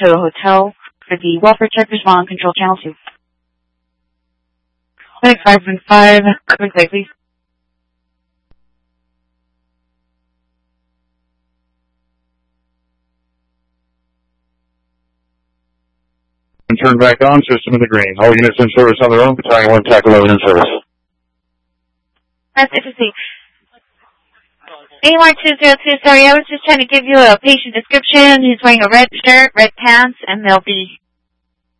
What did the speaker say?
to a hotel for the welfare check. Respond on control channel 2. Clinic 515, quick play, please. And turn back on, system in the green. All units in service on their own, battalion 1, TAC 11 in service. That's interesting. AY202, sorry, I was just trying to give you a patient description. He's wearing a red shirt, red pants, and they'll be